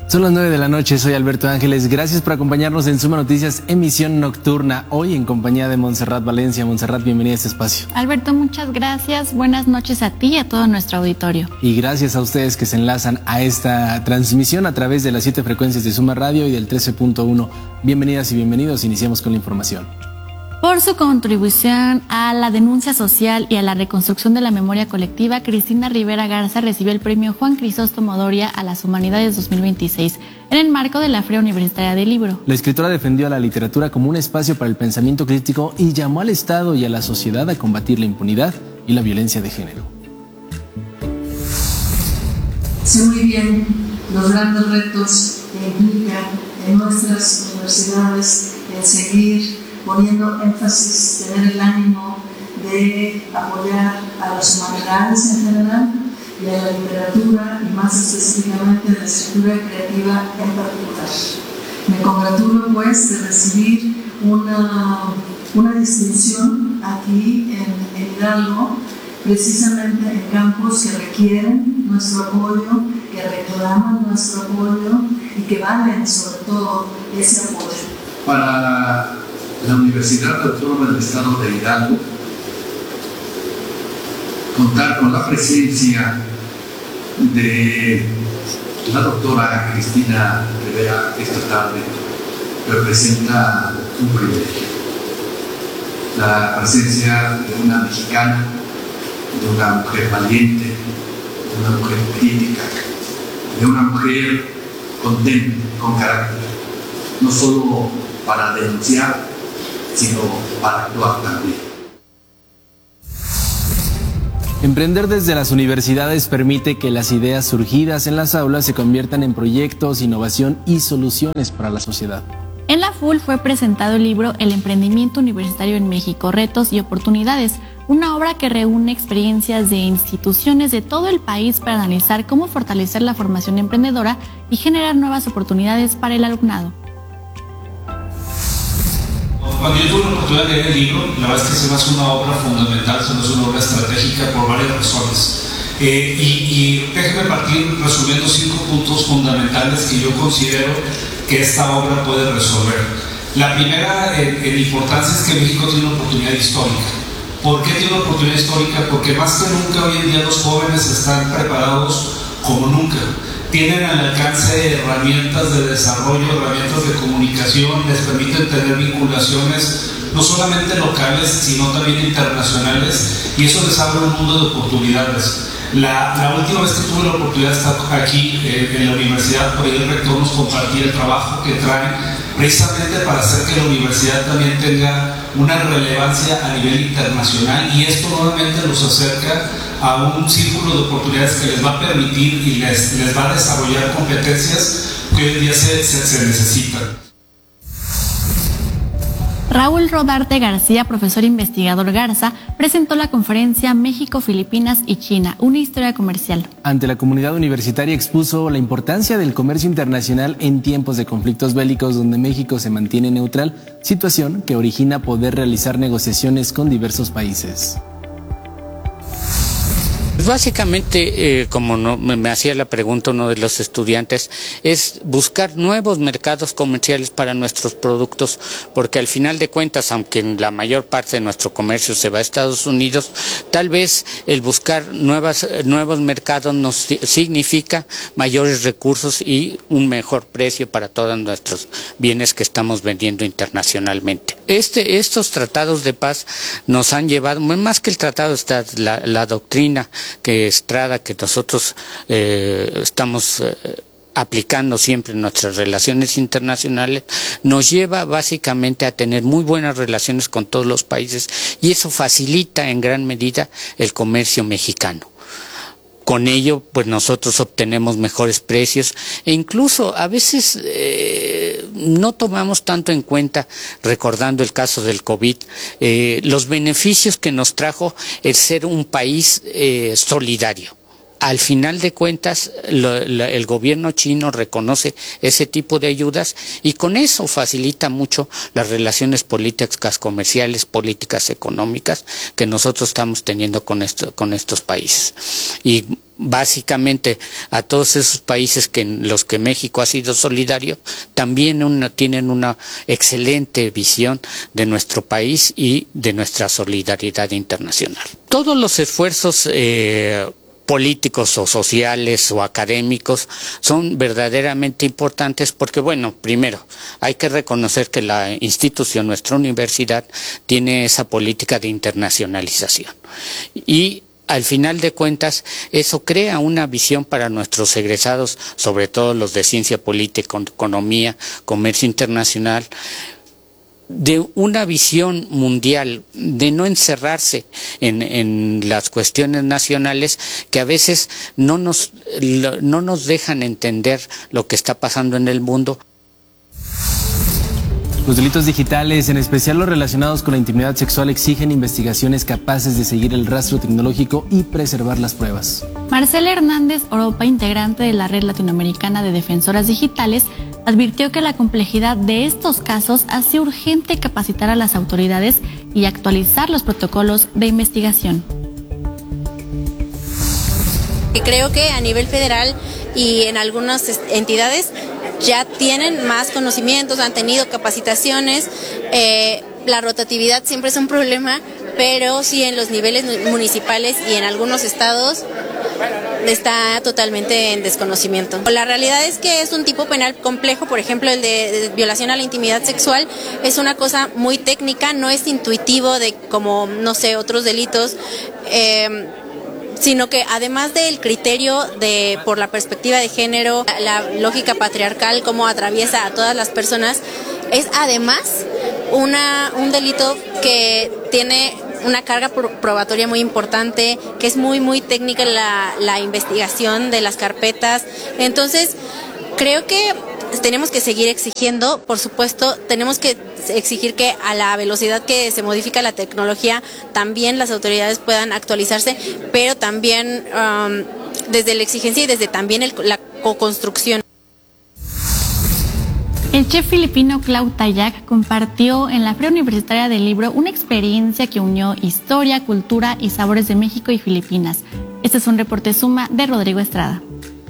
Son las 9 de la noche, soy Alberto Ángeles. Gracias por acompañarnos en Suma Noticias, emisión nocturna, hoy en compañía de Montserrat Valencia. Montserrat, bienvenida a este espacio. Alberto, muchas gracias. Buenas noches a ti y a todo nuestro auditorio. Y gracias a ustedes que se enlazan a esta transmisión a través de las 7 frecuencias de Suma Radio y del 13.1. Bienvenidas y bienvenidos. Iniciamos con la información. Por su contribución a la denuncia social y a la reconstrucción de la memoria colectiva, Cristina Rivera Garza recibió el premio Juan Crisóstomo Doria a las Humanidades 2026 en el marco de la Feria Universitaria del Libro. La escritora defendió a la literatura como un espacio para el pensamiento crítico y llamó al Estado y a la sociedad a combatir la impunidad y la violencia de género. Sé muy bien los grandes retos que implican en nuestras universidades en seguir poniendo énfasis, tener el ánimo de apoyar a las humanidades en general y a la literatura y más específicamente a la escritura creativa en particular. Me congratulo pues de recibir una distinción aquí en Hidalgo, precisamente en campos que requieren nuestro apoyo, que reclaman nuestro apoyo y que valen sobre todo ese apoyo. Para la Universidad Autónoma del Estado de Hidalgo, contar con la presencia de la doctora Cristina Rivera esta tarde representa un privilegio. La presencia de una mexicana, de una mujer valiente, de una mujer crítica, de una mujer con temple, con carácter, no solo para denunciar, sino para actuar también. Emprender desde las universidades permite que las ideas surgidas en las aulas se conviertan en proyectos, innovación y soluciones para la sociedad. En la FUL fue presentado el libro El emprendimiento universitario en México, retos y oportunidades, una obra que reúne experiencias de instituciones de todo el país para analizar cómo fortalecer la formación emprendedora y generar nuevas oportunidades para el alumnado. Cuando yo tuve la oportunidad de leer el libro, la verdad es que se me hace una obra fundamental, se me hace una obra estratégica por varias razones. Y déjenme partir resumiendo 5 puntos fundamentales que yo considero que esta obra puede resolver. La primera en importancia es que México tiene una oportunidad histórica. ¿Por qué tiene una oportunidad histórica? Porque más que nunca hoy en día los jóvenes están preparados como nunca. Tienen al alcance herramientas de desarrollo, herramientas de comunicación, les permiten tener vinculaciones no solamente locales, sino también internacionales, y eso les abre un mundo de oportunidades. La última vez que tuve la oportunidad de estar aquí en la universidad, por ahí el rector nos compartía el trabajo que traen precisamente para hacer que la universidad también tenga una relevancia a nivel internacional, y esto nuevamente los acerca a un círculo de oportunidades que les va a permitir y les va a desarrollar competencias que hoy en día se necesitan. Raúl Rodarte García, profesor investigador Garza, presentó la conferencia México, Filipinas y China, una historia comercial. Ante la comunidad universitaria expuso la importancia del comercio internacional en tiempos de conflictos bélicos donde México se mantiene neutral, situación que origina poder realizar negociaciones con diversos países. Básicamente, como me hacía la pregunta uno de los estudiantes, es buscar nuevos mercados comerciales para nuestros productos, porque al final de cuentas, aunque la mayor parte de nuestro comercio se va a Estados Unidos, tal vez el buscar nuevos mercados nos significa mayores recursos y un mejor precio para todos nuestros bienes que estamos vendiendo internacionalmente. Estos tratados de paz nos han llevado, más que el tratado está la doctrina que Estrada, que nosotros estamos aplicando siempre en nuestras relaciones internacionales, nos lleva básicamente a tener muy buenas relaciones con todos los países, y eso facilita en gran medida el comercio mexicano. Con ello, pues nosotros obtenemos mejores precios e incluso a veces no tomamos tanto en cuenta, recordando el caso del COVID, los beneficios que nos trajo el ser un país solidario. Al final de cuentas, el gobierno chino reconoce ese tipo de ayudas y con eso facilita mucho las relaciones políticas, comerciales, políticas económicas que nosotros estamos teniendo con estos países. Y básicamente a todos esos países en los que México ha sido solidario, también tienen una excelente visión de nuestro país y de nuestra solidaridad internacional. Todos los esfuerzos políticos o sociales o académicos son verdaderamente importantes porque, bueno, primero, hay que reconocer que la institución, nuestra universidad, tiene esa política de internacionalización. Y al final de cuentas, eso crea una visión para nuestros egresados, sobre todo los de ciencia política, economía, comercio internacional, de una visión mundial, de no encerrarse en las cuestiones nacionales que a veces no nos dejan entender lo que está pasando en el mundo. Los delitos digitales, en especial los relacionados con la intimidad sexual, exigen investigaciones capaces de seguir el rastro tecnológico y preservar las pruebas. Marcela Hernández Oropa, integrante de la Red Latinoamericana de Defensoras Digitales, advirtió que la complejidad de estos casos hace urgente capacitar a las autoridades y actualizar los protocolos de investigación. Creo que a nivel federal y en algunas entidades ya tienen más conocimientos, han tenido capacitaciones. La rotatividad siempre es un problema, pero sí en los niveles municipales y en algunos estados está totalmente en desconocimiento. La realidad es que es un tipo penal complejo, por ejemplo el de violación a la intimidad sexual es una cosa muy técnica, no es intuitivo de como, no sé, otros delitos, sino que además del criterio por la perspectiva de género, la lógica patriarcal, cómo atraviesa a todas las personas, es además un delito que tiene una carga probatoria muy importante, que es muy, muy técnica la investigación de las carpetas. Entonces, creo que tenemos que seguir exigiendo, por supuesto, tenemos que exigir que a la velocidad que se modifica la tecnología, también las autoridades puedan actualizarse, pero también desde la exigencia y desde también la co-construcción. El chef filipino Claude Tayac compartió en la Feria Universitaria del Libro una experiencia que unió historia, cultura y sabores de México y Filipinas. Este es un reporte Suma de Rodrigo Estrada.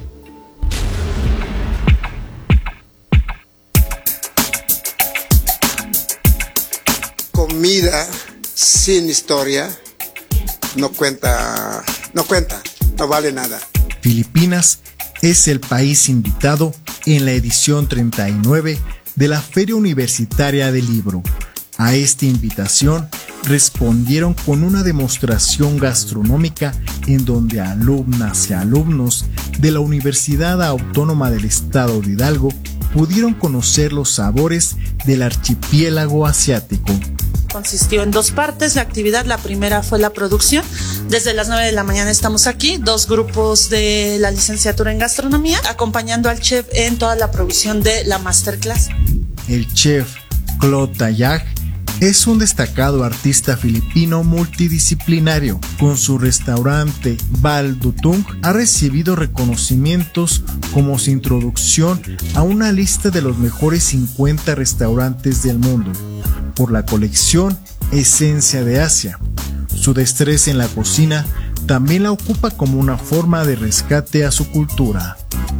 Comida sin historia no cuenta, no vale nada. Filipinas es el país invitado en la edición 39 de la Feria Universitaria del Libro. A esta invitación respondieron con una demostración gastronómica en donde alumnas y alumnos de la Universidad Autónoma del Estado de Hidalgo pudieron conocer los sabores del archipiélago asiático. Consistió en dos partes la actividad. La primera fue la producción. Desde las 9 de la mañana estamos aquí, 2 grupos de la licenciatura en gastronomía, acompañando al chef en toda la producción de la masterclass. El chef Claude Tayac es un destacado artista filipino multidisciplinario. Con su restaurante Bal Dutung ha recibido reconocimientos como su introducción a una lista de los mejores 50 restaurantes del mundo por la colección Esencia de Asia. Su destreza en la cocina también la ocupa como una forma de rescate a su cultura.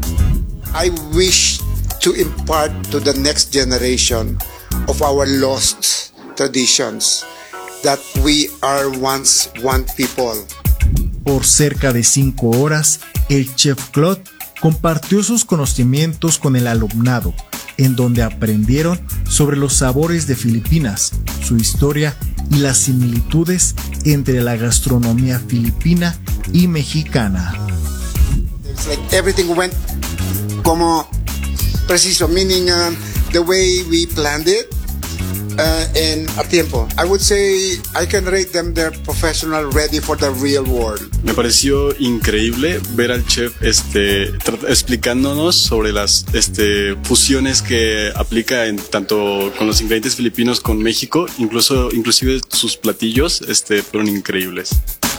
I wish to impart to the next generation of our lost traditions that we are once one people. Por cerca de 5 horas, el chef Claude compartió sus conocimientos con el alumnado, en donde aprendieron sobre los sabores de Filipinas, su historia y las similitudes entre la gastronomía filipina y mexicana. It's like everything went como preciso, meaning the way we planned it and a tiempo. I would say I can rate them they're professional, ready for the real world. Me pareció increíble ver al chef explicándonos sobre las fusiones que aplica tanto con los ingredientes filipinos con México, inclusive sus platillos fueron increíbles.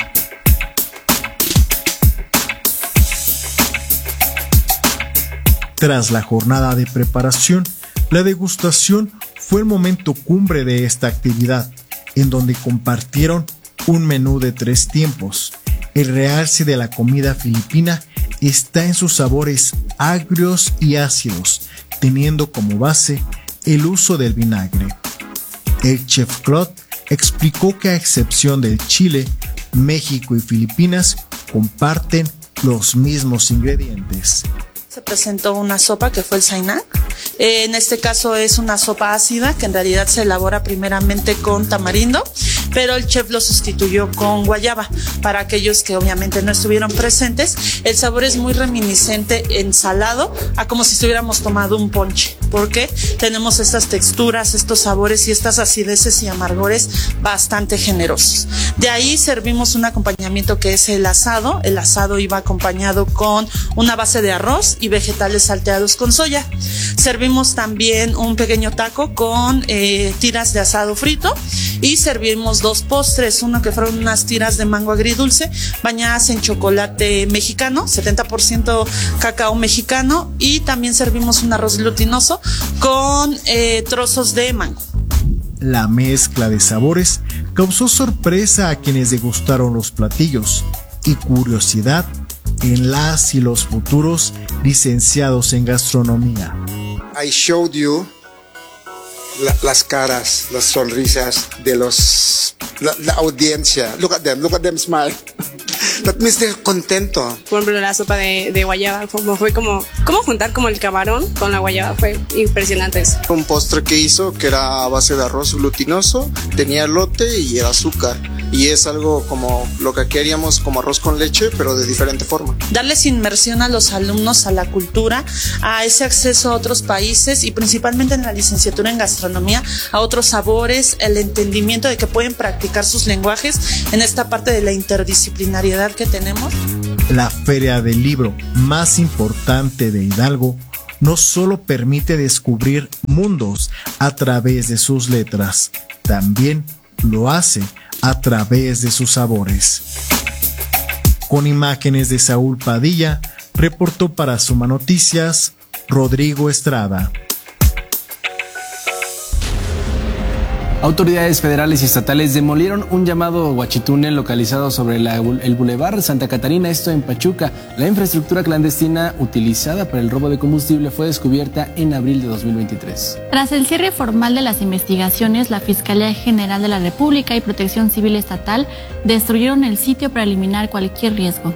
Tras la jornada de preparación, la degustación fue el momento cumbre de esta actividad, en donde compartieron un menú de 3 tiempos, El realce de la comida filipina está en sus sabores agrios y ácidos, teniendo como base el uso del vinagre. El chef Claude explicó que a excepción del Chile, México y Filipinas comparten los mismos ingredientes. Se presentó una sopa que fue el Sainak. En este caso es una sopa ácida que en realidad se elabora primeramente con tamarindo, pero el chef lo sustituyó con guayaba. Para aquellos que obviamente no estuvieron presentes, el sabor es muy reminiscente en salado a como si estuviéramos tomando un ponche, porque tenemos estas texturas, estos sabores y estas acideces y amargores bastante generosos. De ahí servimos un acompañamiento que es el asado. El asado iba acompañado con una base de arroz y vegetales salteados con soya. Servimos también un pequeño taco con tiras de asado frito y servimos 2 postres, uno que fueron unas tiras de mango agridulce bañadas en chocolate mexicano, 70% cacao mexicano, y también servimos un arroz glutinoso con trozos de mango. La mezcla de sabores causó sorpresa a quienes degustaron los platillos y curiosidad en las y los futuros licenciados en gastronomía. I showed you las caras, las sonrisas de la audiencia. Look at them smile. That means they're contento. Por ejemplo, la sopa de guayaba fue como juntar como el camarón con la guayaba, fue impresionante eso. Un postre que hizo que era a base de arroz glutinoso, tenía elote y el azúcar. Y es algo como lo que aquí haríamos como arroz con leche, pero de diferente forma. Darles inmersión a los alumnos a la cultura, a ese acceso a otros países y principalmente en la licenciatura en gastronomía, a otros sabores, el entendimiento de que pueden practicar sus lenguajes en esta parte de la interdisciplinariedad que tenemos. La feria del libro más importante de Hidalgo no solo permite descubrir mundos a través de sus letras, también lo hace a través de sus sabores. Con imágenes de Saúl Padilla, reportó para Suma Noticias, Rodrigo Estrada. Autoridades federales y estatales demolieron un llamado huachitúnel localizado sobre el Boulevard Santa Catarina, esto en Pachuca. La infraestructura clandestina utilizada para el robo de combustible fue descubierta en abril de 2023. Tras el cierre formal de las investigaciones, la Fiscalía General de la República y Protección Civil Estatal destruyeron el sitio para eliminar cualquier riesgo.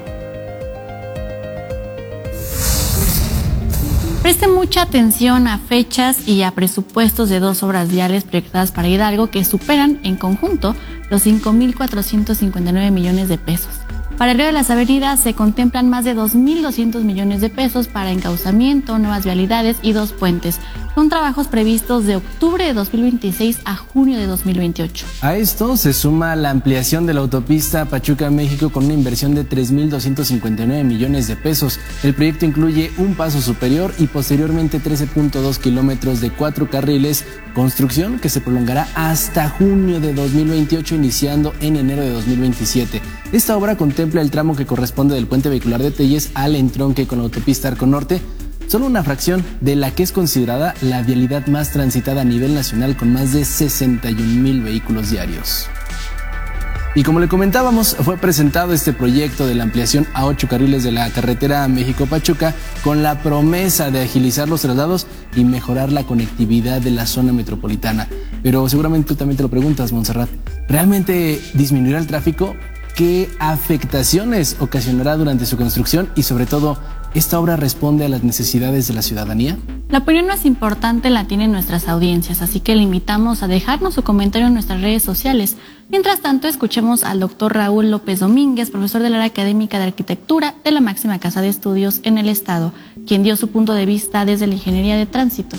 Preste mucha atención a fechas y a presupuestos de 2 obras viales proyectadas para Hidalgo que superan en conjunto los 5.459 millones de pesos. Para el Río de las Avenidas se contemplan más de 2.200 millones de pesos para encauzamiento, nuevas vialidades y 2 puentes. Son trabajos previstos de octubre de 2026 a junio de 2028. A esto se suma la ampliación de la autopista Pachuca-México con una inversión de 3.259 millones de pesos. El proyecto incluye un paso superior y posteriormente 13.2 kilómetros de 4 carriles, construcción que se prolongará hasta junio de 2028, iniciando en enero de 2027. Esta obra contempla el tramo que corresponde del puente vehicular de Telles al entronque con la autopista Arco Norte, solo una fracción de la que es considerada la vialidad más transitada a nivel nacional con más de 61,000 vehículos diarios. Y como le comentábamos, fue presentado este proyecto de la ampliación a 8 carriles de la carretera México-Pachuca con la promesa de agilizar los traslados y mejorar la conectividad de la zona metropolitana. Pero seguramente tú también te lo preguntas, Montserrat, ¿realmente disminuirá el tráfico? ¿Qué afectaciones ocasionará durante su construcción? Y sobre todo, ¿esta obra responde a las necesidades de la ciudadanía? La opinión más importante la tienen nuestras audiencias, así que le invitamos a dejarnos su comentario en nuestras redes sociales. Mientras tanto, escuchemos al doctor Raúl López Domínguez, profesor del área académica de arquitectura de la máxima casa de estudios en el estado, quien dio su punto de vista desde la ingeniería de tránsito.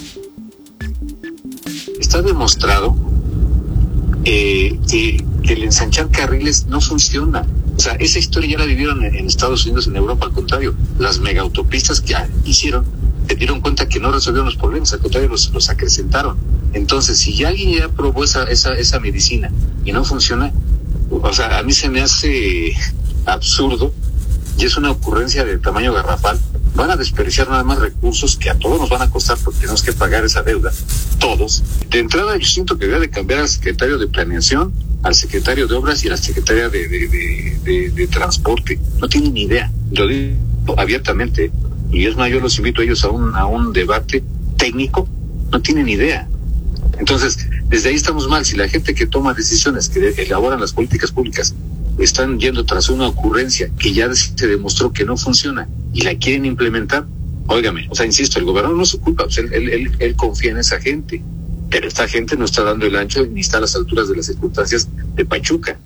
Está demostrado que el ensanchar carriles no funciona. O sea, esa historia ya la vivieron en Estados Unidos, en Europa. Al contrario, las megaautopistas que hicieron se dieron cuenta que no resolvieron los problemas, al contrario, los acrecentaron. Entonces, si alguien ya probó esa medicina y no funciona, o sea, a mí se me hace absurdo y es una ocurrencia de tamaño garrafal. Van a desperdiciar nada más recursos que a todos nos van a costar porque tenemos que pagar esa deuda, todos. De entrada, yo siento que debe de cambiar al secretario de Planeación al secretario de Obras y a la secretaria de Transporte. No tienen ni idea. Lo digo abiertamente. Y es más, yo los invito a ellos a un debate técnico. No tienen idea. Entonces, desde ahí estamos mal. Si la gente que toma decisiones, que elaboran las políticas públicas, están yendo tras una ocurrencia que ya se demostró que no funciona y la quieren implementar, óigame, o sea, insisto, el gobernador no es su culpa, pues él confía en esa gente, pero esta gente no está dando el ancho ni está a las alturas de las circunstancias de Pachuca.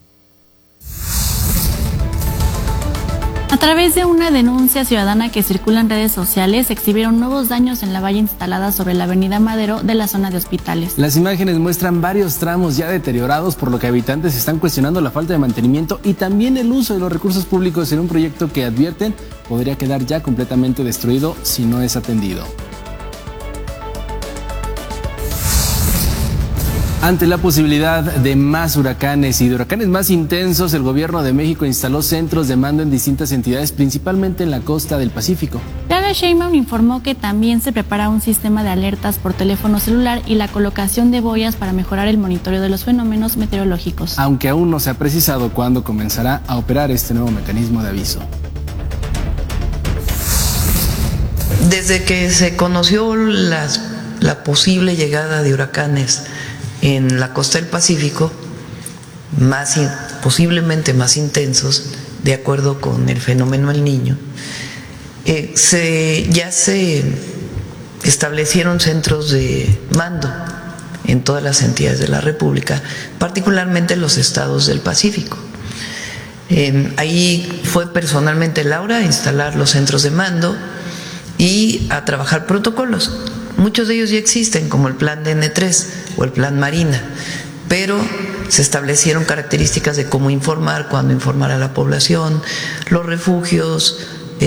A través de una denuncia ciudadana que circula en redes sociales, se exhibieron nuevos daños en la valla instalada sobre la avenida Madero de la zona de Hospitales. Las imágenes muestran varios tramos ya deteriorados, por lo que habitantes están cuestionando la falta de mantenimiento y también el uso de los recursos públicos en un proyecto que advierten podría quedar ya completamente destruido si no es atendido. Ante la posibilidad de más huracanes y de huracanes más intensos, el gobierno de México instaló centros de mando en distintas entidades, principalmente en la costa del Pacífico. Claudia Sheinbaum informó que también se prepara un sistema de alertas por teléfono celular y la colocación de boyas para mejorar el monitoreo de los fenómenos meteorológicos. Aunque aún no se ha precisado cuándo comenzará a operar este nuevo mecanismo de aviso. Desde que se conoció la posible llegada de huracanes en la costa del Pacífico, posiblemente más intensos, de acuerdo con el fenómeno El Niño, ya se establecieron centros de mando en todas las entidades de la República, particularmente en los estados del Pacífico. Ahí fue personalmente Laura a instalar los centros de mando y a trabajar protocolos. Muchos de ellos ya existen, como el plan DN3 o el plan Marina, pero se establecieron características de cómo informar, cuándo informar a la población, los refugios,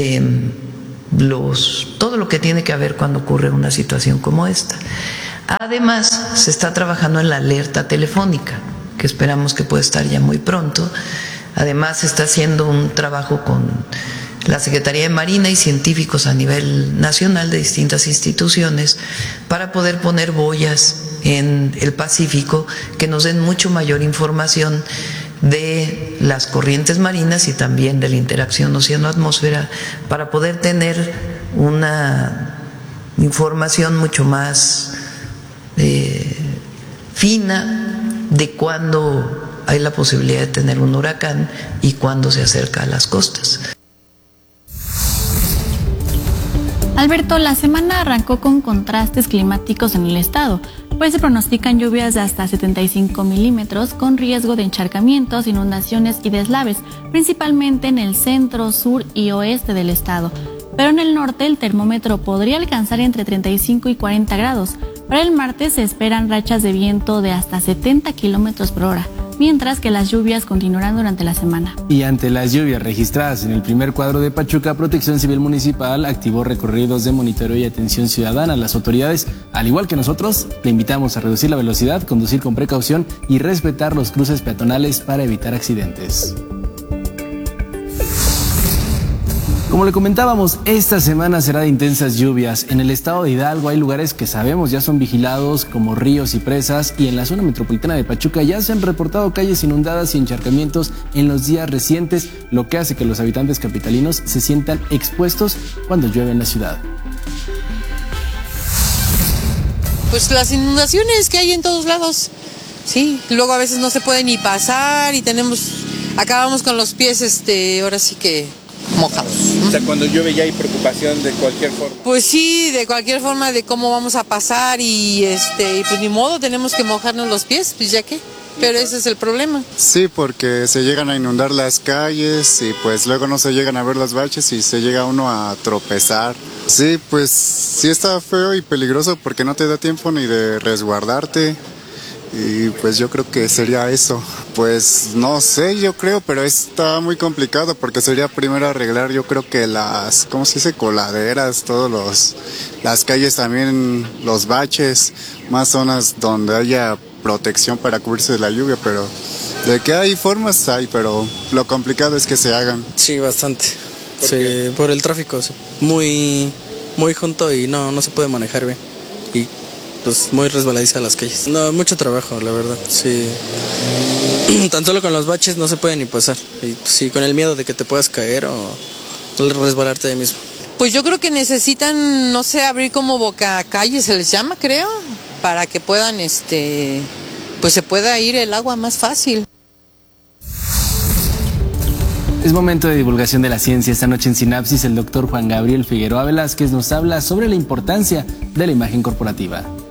todo lo que tiene que ver cuando ocurre una situación como esta. Además, se está trabajando en la alerta telefónica, que esperamos que pueda estar ya muy pronto. Además, se está haciendo un trabajo con la Secretaría de Marina y científicos a nivel nacional de distintas instituciones para poder poner boyas en el Pacífico que nos den mucho mayor información de las corrientes marinas y también de la interacción océano-atmósfera, para poder tener una información mucho más fina de cuándo hay la posibilidad de tener un huracán y cuándo se acerca a las costas. Alberto, la semana arrancó con contrastes climáticos en el estado, pues se pronostican lluvias de hasta 75 milímetros con riesgo de encharcamientos, inundaciones y deslaves, principalmente en el centro, sur y oeste del estado. Pero en el norte el termómetro podría alcanzar entre 35 y 40 grados. Para el martes se esperan rachas de viento de hasta 70 kilómetros por hora, mientras que las lluvias continuarán durante la semana. Y ante las lluvias registradas en el primer cuadro de Pachuca, Protección Civil Municipal activó recorridos de monitoreo y atención ciudadana. Las autoridades, al igual que nosotros, le invitamos a reducir la velocidad, conducir con precaución y respetar los cruces peatonales para evitar accidentes. Como le comentábamos, esta semana será de intensas lluvias. En el estado de Hidalgo hay lugares que sabemos ya son vigilados, como ríos y presas, y en la zona metropolitana de Pachuca ya se han reportado calles inundadas y encharcamientos en los días recientes, lo que hace que los habitantes capitalinos se sientan expuestos cuando llueve en la ciudad. Pues las inundaciones que hay en todos lados, sí, luego a veces no se puede ni pasar y acabamos con los pies, ahora sí que mojados. O sea, cuando llueve ya hay preocupación de cualquier forma. Pues sí, de cualquier forma de cómo vamos a pasar y pues ni modo, tenemos que mojarnos los pies, pues ya qué. Pero ese es el problema. Sí, porque se llegan a inundar las calles y pues luego no se llegan a ver los baches y se llega uno a tropezar. Sí, pues sí está feo y peligroso porque no te da tiempo ni de resguardarte. Y pues yo creo que sería eso. Pues no sé, yo creo, pero está muy complicado porque sería primero arreglar, yo creo que las, ¿cómo se dice? Coladeras, las calles también, los baches, más zonas donde haya protección para cubrirse de la lluvia, pero de que hay formas hay, pero lo complicado es que se hagan. Sí, bastante. Por el tráfico, muy junto y no se puede manejar bien. Y pues muy resbaladiza las calles. No, mucho trabajo, la verdad, sí. Tan solo con los baches no se puede ni pasar. Y sí, con el miedo de que te puedas caer o resbalarte de mismo. Pues yo creo que necesitan, no sé, abrir como boca calle, se les llama, creo, para que puedan, pues se pueda ir el agua más fácil. Es momento de divulgación de la ciencia. Esta noche en Sinapsis, el doctor Juan Gabriel Figueroa Velázquez nos habla sobre la importancia de la imagen corporativa.